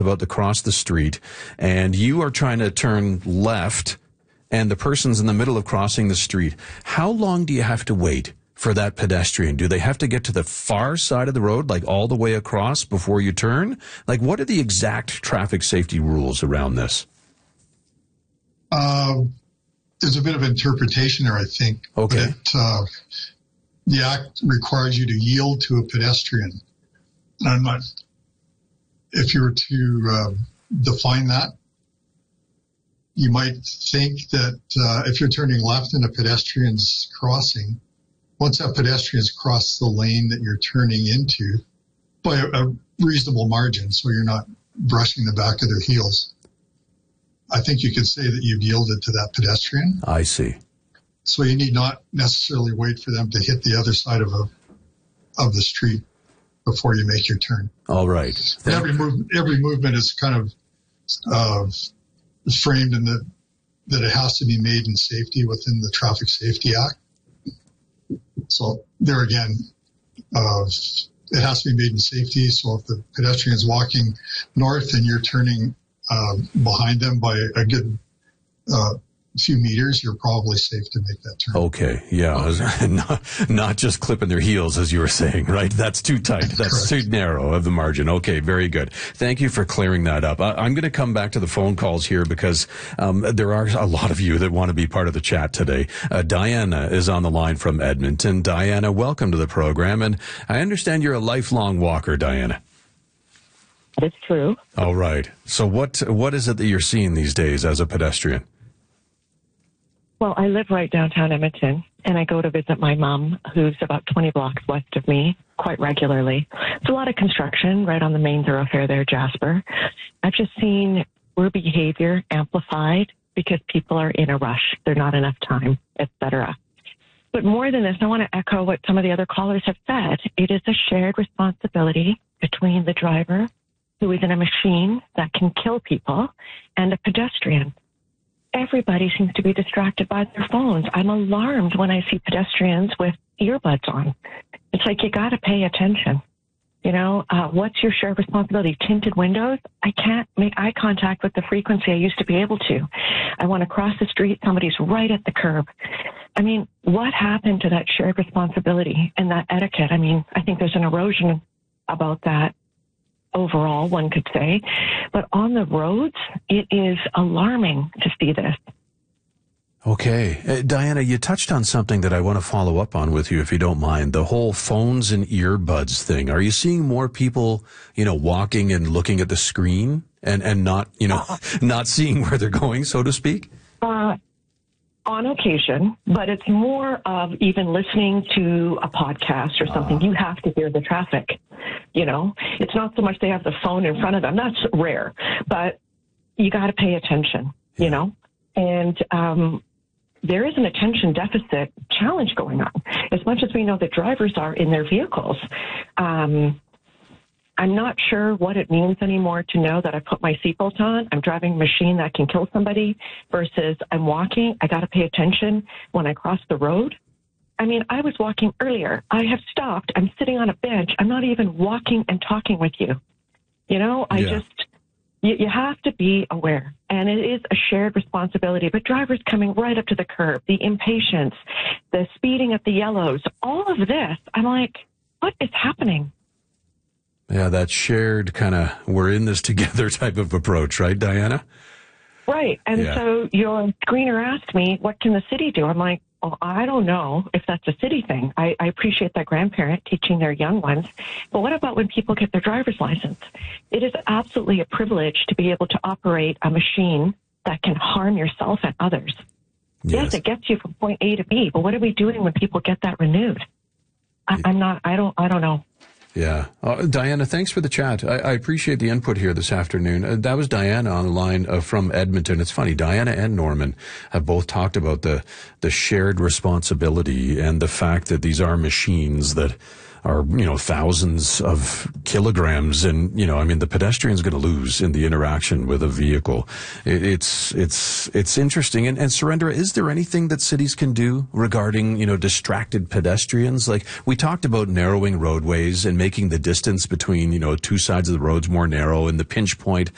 about to cross the street, and you are trying to turn left, and the person's in the middle of crossing the street. How long do you have to wait for that pedestrian? Do they have to get to the far side of the road, like all the way across before you turn? Like, what are the exact traffic safety rules around this? There's a bit of interpretation there, I think. Okay. That, the act requires you to yield to a pedestrian. And I'm not, if you were to define that, you might think that if you're turning left and a pedestrian's crossing, once that pedestrian's crossed the lane that you're turning into by a reasonable margin, so you're not brushing the back of their heels, I think you could say that you've yielded to that pedestrian. I see. So you need not necessarily wait for them to hit the other side of the street before you make your turn. All right. Every movement is kind of framed in that it has to be made in safety within the Traffic Safety Act. So there again, it has to be made in safety. So if the pedestrian is walking north and you're turning behind them by a good few meters, you're probably safe to make that turn. Okay, yeah, not just clipping their heels, as you were saying, right? That's too tight. That's too narrow of the margin. Okay, very good. Thank you for clearing that up. I'm going to come back to the phone calls here because there are a lot of you that want to be part of the chat today. Diana is on the line from Edmonton. Diana, welcome to the program. And I understand you're a lifelong walker, Diana. That's true. All right. So what is it that you're seeing these days as a pedestrian? Well, I live right downtown Edmonton, and I go to visit my mom, who's about 20 blocks west of me, quite regularly. It's a lot of construction right on the main thoroughfare there, Jasper. I've just seen poor behavior amplified because people are in a rush. There's not enough time, etc. But more than this, I want to echo what some of the other callers have said. It is a shared responsibility between the driver, who is in a machine that can kill people, and a pedestrian. Everybody seems to be distracted by their phones. I'm alarmed when I see pedestrians with earbuds on. It's like, you got to pay attention. You know, what's your shared responsibility? Tinted windows? I can't make eye contact with the frequency I used to be able to. I want to cross the street. Somebody's right at the curb. I mean, what happened to that shared responsibility and that etiquette? I mean, I think there's an erosion about that overall, one could say. But on the roads, it is alarming to see this. Okay. Diana, you touched on something that I want to follow up on with you, if you don't mind. The whole phones and earbuds thing. Are you seeing more people, walking and looking at the screen and not, not seeing where they're going, so to speak? On occasion, but it's more of even listening to a podcast or something. You have to hear the traffic, It's not so much they have the phone in front of them. That's rare, but you got to pay attention, And there is an attention deficit challenge going on. As much as we know that drivers are in their vehicles, I'm not sure what it means anymore to know that I put my seatbelt on, I'm driving a machine that can kill somebody, versus I'm walking, I got to pay attention when I cross the road. I mean, I was walking earlier. I have stopped. I'm sitting on a bench. I'm not even walking and talking with you. You have to be aware, and it is a shared responsibility. But drivers coming right up to the curb, the impatience, the speeding at the yellows, all of this, I'm like, what is happening? Yeah, that shared kind of, we're in this together type of approach, right, Diana? Right. And so your screener asked me, what can the city do? I'm like, well, I don't know if that's a city thing. I appreciate that grandparent teaching their young ones. But what about when people get their driver's license? It is absolutely a privilege to be able to operate a machine that can harm yourself and others. Yes, it gets you from point A to B, but what are we doing when people get that renewed? I don't know. Yeah. Diana, thanks for the chat. I appreciate the input here this afternoon. That was Diana on the line from Edmonton. It's funny, Diana and Norman have both talked about the shared responsibility and the fact that these are machines that are, thousands of kilograms. And, the pedestrian's going to lose in the interaction with a vehicle. It's interesting. And Surendra, is there anything that cities can do regarding, distracted pedestrians? Like, we talked about narrowing roadways and making the distance between, two sides of the roads more narrow, and the pinch point